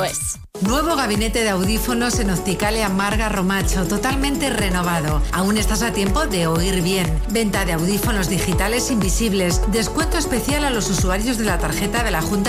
Nuevo gabinete de audífonos en Opticalia Marga Romacho, totalmente renovado. Aún estás a tiempo de oír bien. Venta de audífonos digitales invisibles. Descuento especial a los usuarios de la tarjeta de la Junta